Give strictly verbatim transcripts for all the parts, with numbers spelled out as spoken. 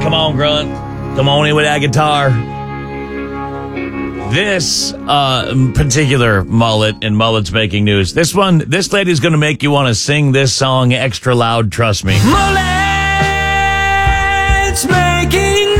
come on, Grunt. Come on in with that guitar. This uh, particular mullet in Mullets Making News, this one, this lady's going to make you want to sing this song extra loud, trust me. Mullets Making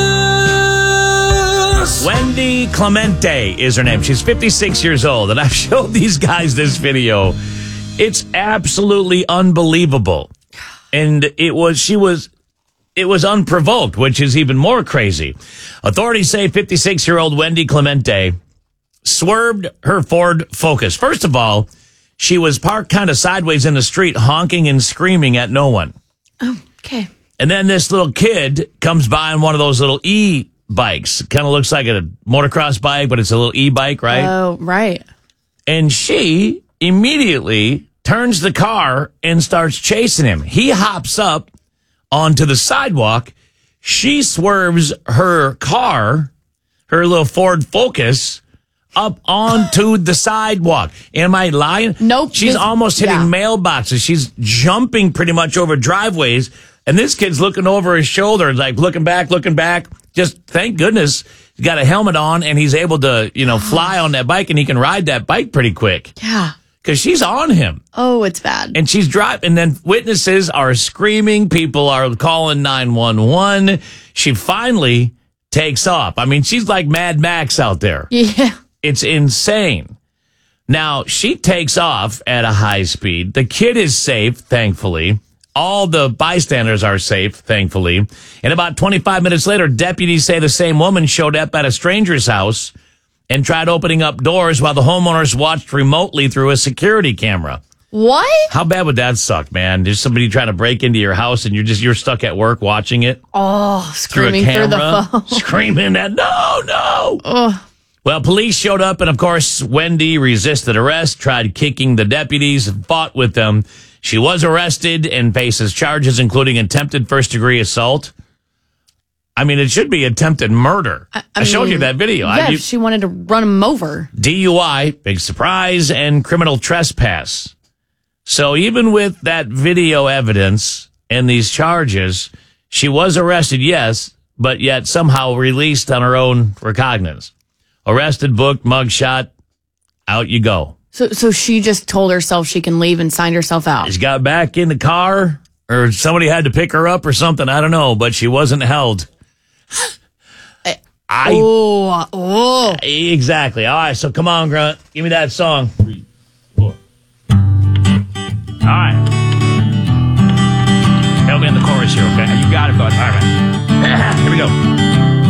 News. Wendy Clemente is her name. She's fifty-six years old, and I've showed these guys this video. It's absolutely unbelievable. And it was, she was... It was unprovoked, which is even more crazy. Authorities say fifty-six-year-old Wendy Clemente swerved her Ford Focus. First of all, she was parked kind of sideways in the street, honking and screaming at no one. Oh, okay. And then this little kid comes by on one of those little e-bikes. Kind of looks like a motocross bike, but it's a little e-bike, right? Oh, right. And she immediately turns the car and starts chasing him. He hops up onto the sidewalk. She swerves her car, her little Ford Focus, up onto the sidewalk. Am I lying? Nope. She's this, almost hitting yeah. mailboxes. She's jumping pretty much over driveways. And this kid's looking over his shoulder, like looking back, looking back. Just thank goodness he's got a helmet on and he's able to, you know, fly on that bike and he can ride that bike pretty quick. Yeah. Because she's on him. Oh, it's bad. And she's driving, and then witnesses are screaming. People are calling nine one one. She finally takes off. I mean, she's like Mad Max out there. Yeah. It's insane. Now, she takes off at a high speed. The kid is safe, thankfully. All the bystanders are safe, thankfully. And about twenty-five minutes later, deputies say the same woman showed up at a stranger's house and tried opening up doors while the homeowners watched remotely through a security camera. What? How bad would that suck, man? There's somebody trying to break into your house and you're just, you're stuck at work watching it. Oh, screaming through, a through camera, the phone. Screaming at, no, no. Oh. Well, police showed up and, of course, Wendy resisted arrest, tried kicking the deputies, and fought with them. She was arrested and faces charges including attempted first-degree assault. I mean, it should be attempted murder. I, I, I showed mean, you that video. Yeah, I, you, she wanted to run him over. D U I, big surprise, and criminal trespass. So even with that video evidence and these charges, she was arrested, yes, but yet somehow released on her own recognizance. Arrested, booked, mugshot, out you go. So, so she just told herself she can leave and signed herself out. She got back in the car, or somebody had to pick her up or something. I don't know, but she wasn't held. I, oh, oh. Exactly. All right, so come on, Grunt. Give me that song. Three, four. All right. Help me in the chorus here, okay? You got